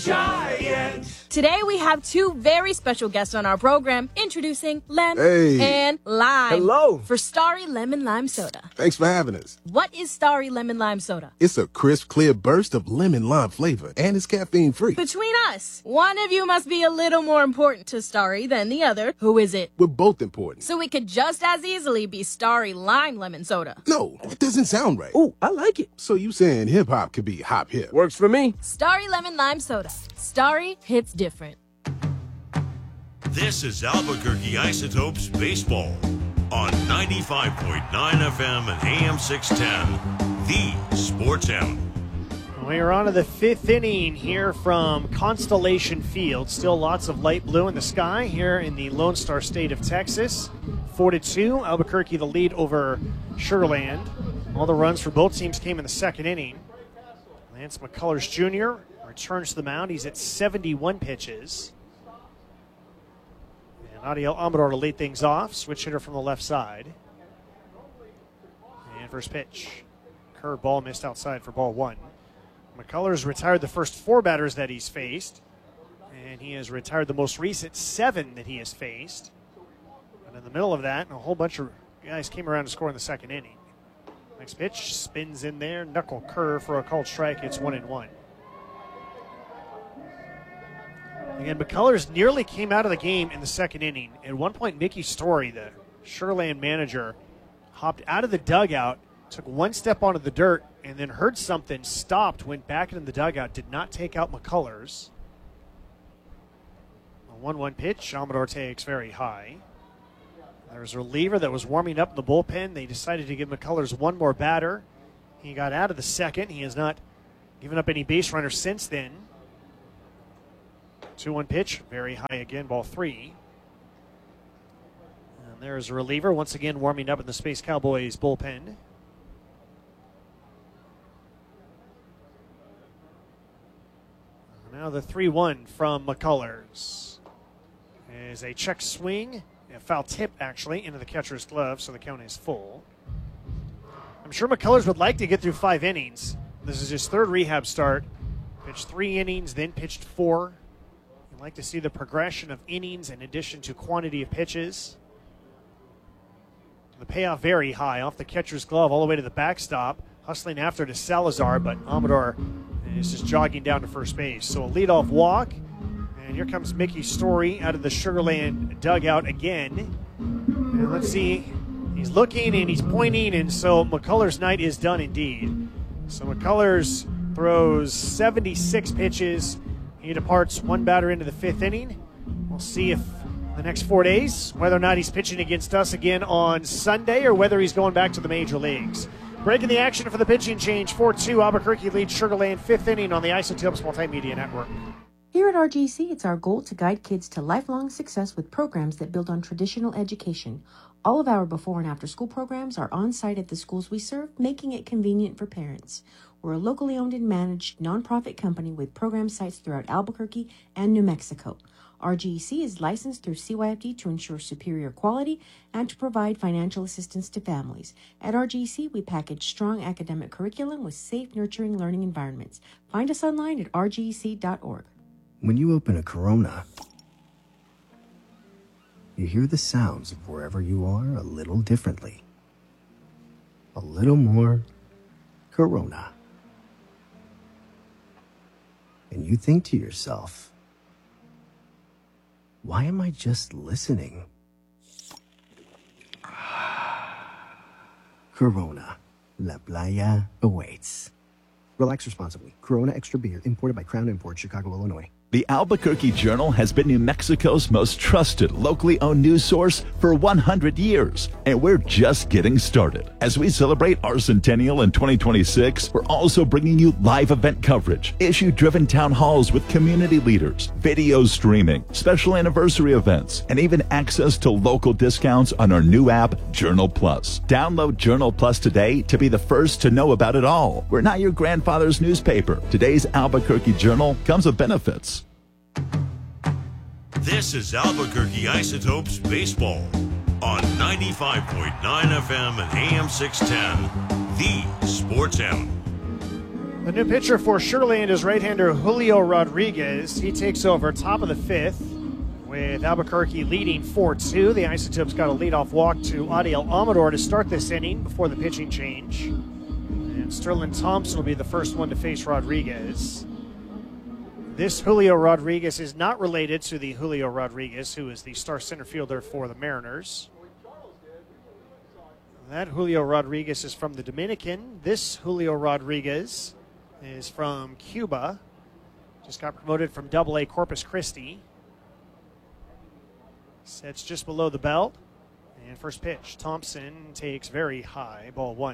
Giant. Today we have two very special guests on our program, introducing Lem and Lime. Hello. For Starry Lemon Lime Soda. Thanks for having us. What is Starry Lemon Lime Soda? It's a crisp, clear burst of lemon lime flavor, and it's caffeine-free. Between us, one of you must be a little more important to Starry than the other. Who is it? We're both important. So it could just as easily be Starry Lime Lemon Soda. No, that doesn't sound right. Ooh, I like it. So you saying hip-hop could be hop-hip? Works for me. Starry Lemon Lime Soda. Starry hits different. This is Albuquerque Isotopes Baseball on 95.9 FM and AM 610, the Sports Animal. We are on to the fifth inning here from Constellation Field. Still lots of light blue in the sky here in the Lone Star State of Texas. 4-2, Albuquerque the lead over Sugar Land. All the runs for both teams came in the second inning. Lance McCullers Jr. returns to the mound. He's at 71 pitches. And Adiel Amador to lead things off. Switch hitter from the left side. And first pitch. Curve ball missed outside for ball one. McCullers retired the first four batters that he's faced. And he has retired the most recent 7 that he has faced. And in the middle of that, a whole bunch of guys came around to score in the second inning. Next pitch, spins in there, knuckle curve for a called strike. It's 1-1. Again, McCullers nearly came out of the game in the second inning. At one point, Mickey Story, the Sugar Land manager, hopped out of the dugout, took one step onto the dirt, and then heard something, stopped, went back into the dugout, did not take out McCullers. A 1-1 pitch, Amador takes very high. There's a reliever that was warming up in the bullpen. They decided to give McCullers one more batter. He got out of the second. He has not given up any base runners since then. 2-1 pitch, very high again, ball 3. And there's a reliever once again warming up in the Space Cowboys bullpen. Now the 3-1 from McCullers is a check swing. A foul tip, actually, into the catcher's glove, so the count is full. I'm sure McCullers would like to get through 5 innings. This is his third rehab start. Pitched 3 innings, then pitched 4. He'd like to see the progression of innings in addition to quantity of pitches. The payoff very high, off the catcher's glove all the way to the backstop. Hustling after to Salazar, but Amador is just jogging down to first base. So a leadoff walk. And here comes Mickey Story out of the Sugar Land dugout again. And let's see. He's looking and he's pointing, and so McCullers' night is done indeed. So McCullers throws 76 pitches. He departs one batter into the 5th inning. We'll see if the next 4 days, whether or not he's pitching against us again on Sunday or whether he's going back to the major leagues. Breaking the action for the pitching change. 4-2, Albuquerque leads Sugar Land, 5th inning on the Isotopes Multimedia Network. Here at RGC, it's our goal to guide kids to lifelong success with programs that build on traditional education. All of our before and after school programs are on site at the schools we serve, making it convenient for parents. We're a locally owned and managed nonprofit company with program sites throughout Albuquerque and New Mexico. RGC is licensed through CYFD to ensure superior quality and to provide financial assistance to families. At RGC, we package strong academic curriculum with safe, nurturing learning environments. Find us online at rgc.org. When you open a Corona, you hear the sounds of wherever you are a little differently. A little more Corona. And you think to yourself, why am I just listening? Corona. La Playa awaits. Relax responsibly. Corona Extra Beer, imported by Crown Imports, Chicago, Illinois. The Albuquerque Journal has been New Mexico's most trusted, locally owned news source for 100 years, and we're just getting started. As we celebrate our centennial in 2026, we're also bringing you live event coverage, issue-driven town halls with community leaders, video streaming, special anniversary events, and even access to local discounts on our new app, Journal Plus. Download Journal Plus today to be the first to know about it all. We're not your grandfather's newspaper. Today's Albuquerque Journal comes with benefits. This is Albuquerque Isotopes Baseball on 95.9 FM and AM 610, the Sports Animal. The new pitcher for Sugarland is right-hander Julio Rodriguez. He takes over top of the 5th with Albuquerque leading 4-2. The Isotopes got a leadoff walk to Adiel Amador to start this inning before the pitching change. And Sterling Thompson will be the first one to face Rodriguez. This Julio Rodriguez is not related to the Julio Rodriguez, who is the star center fielder for the Mariners. That Julio Rodriguez is from the Dominican. This Julio Rodriguez is from Cuba. Just got promoted from AA Corpus Christi. Sets just below the belt. And first pitch, Thompson takes very high, ball 1.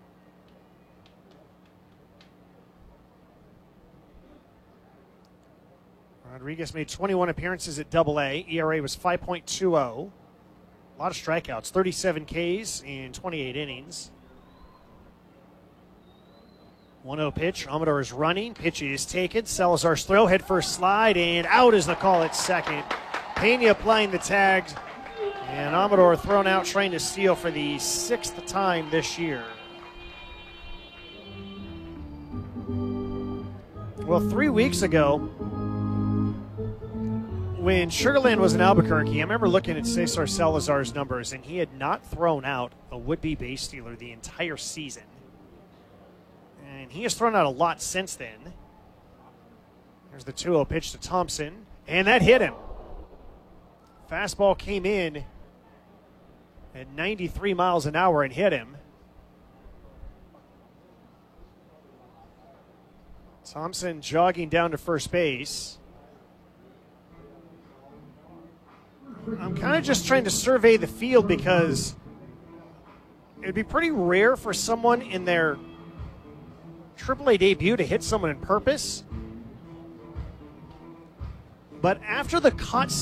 Rodriguez made 21 appearances at AA. ERA was 5.20. A lot of strikeouts, 37 Ks in 28 innings. 1-0 pitch. Amador is running. Pitch is taken. Salazar's throw, head first slide, and out is the call at second. Pena applying the tags, and Amador thrown out trying to steal for the 6th time this year. Well, 3 weeks ago, when Sugarland was in Albuquerque, I remember looking at Cesar Salazar's numbers, and he had not thrown out a would-be base stealer the entire season. And he has thrown out a lot since then. There's the 2-0 pitch to Thompson, and that hit him. Fastball came in at 93 miles an hour and hit him. Thompson jogging down to first base. I'm kind of just trying to survey the field because it would be pretty rare for someone in their AAA debut to hit someone on purpose. But after the caught